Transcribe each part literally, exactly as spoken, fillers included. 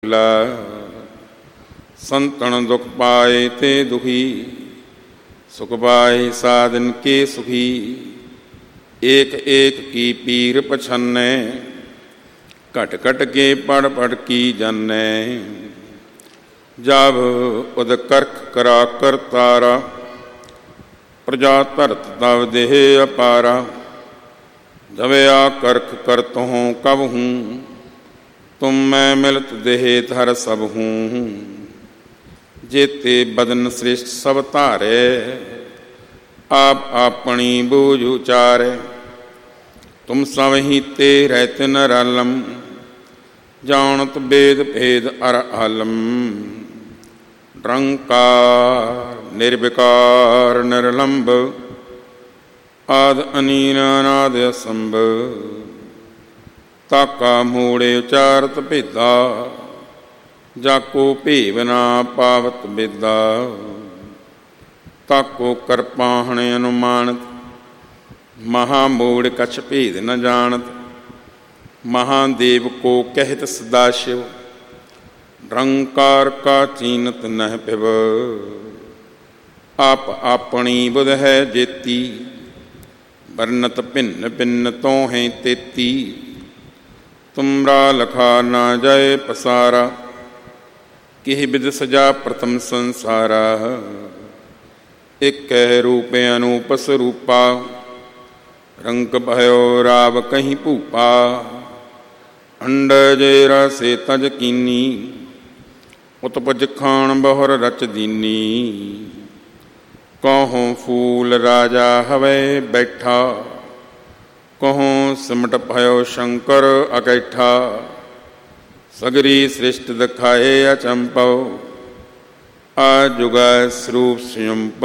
संतन दुख पाए ते दुखी, सुख पाए साधन के सुखी। एक एक की पीर पछन्ने, घट घट के पढ़ पढ़ की जाने। जब उद करख करा कर तारा, प्रजा धरत तव देह अपारा। जवया करख करत हों कब हूँ, तुम मैं मिलत देह धर सब हूँ। जेते बदन श्रेष्ठ सब तारे, आप अपनी बूझ उचारे। तुम सब ही ते रहते नरालम, जानत वेद भेद अर आलम। निरंकार निर्विकार निर्लंब, आद अनील अनाद असंभ। ताका मूड़े उचारत भेदा, जाको भेव ना पावत बेदा। ताको करपाहण अनुमानत, महामूड़ कछ भेद न जानत। महादेव को कहत सदाशिव, निरंकार का चीनत नह पिब। आप अपनी बुध है जेती, वर्णत भिन्न भिन्न तो हैं तेती। तुमरा लखा ना जाए पसारा, किह बिद सजा प्रथम संसारा। एक रूप अनूप स्वरूपा, रंग भयो राव कहीं भूपा। अंड जेरा से तज कीनी, उत्पज खान बहुर रच दीनी। कहों फूल राजा हवे बैठा, कहों सिमट भयो शंकर अकैठा। सगरी सृष्ट दिखाए अचंपो, आजुगा स्वरूप स्वयंप।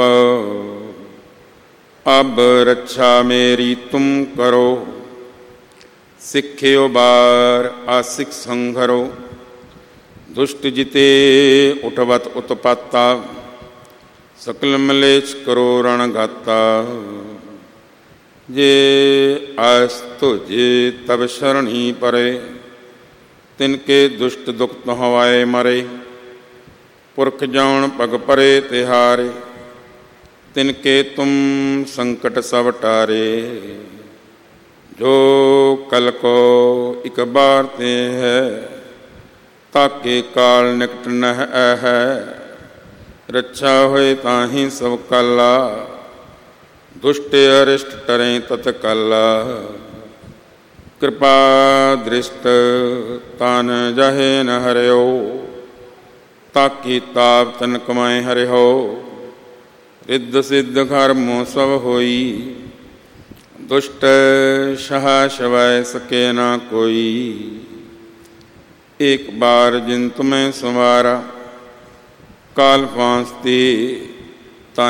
अब रक्षा मेरी तुम करो, सिख्यो बार आसिक संघरो। दुष्ट जिते उठवत उत्पाता, सकल मलेच करो रणघाता। जे आस तुझे तब शरणी परे, तिनके दुष्ट दुख तो हवाए मरे। पुरख जान पग परे तिहारे, तिनके तुम संकट सब टारे। जो कल को एक बार ते है, ताके काल निकट न है। रक्षा होए ताहि सब काला, दुष्ट अरिष्ट टरें तत्काला। कृपा दृष्ट तान जाहे न हरियो, ताकि ताप तन कमाए हरिहो। रिद्ध सिद्ध कर्मों सब होई, दुष्ट सहा शवै सके ना कोई। एक बार जिन तुम्हें संवारा, काल फांस दे